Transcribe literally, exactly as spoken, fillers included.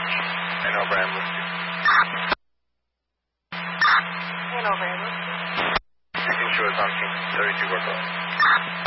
Hanover Ambulance. Hanover Ambulance. Making sure it's on scene. thirty-two Brooklyn.